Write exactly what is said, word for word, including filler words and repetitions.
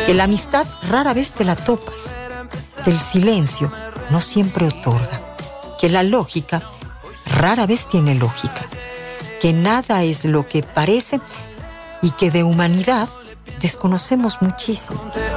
que la amistad rara vez te la topas, que el silencio no siempre otorga, que la lógica rara vez tiene lógica, que nada es lo que parece y que de humanidad desconocemos muchísimo.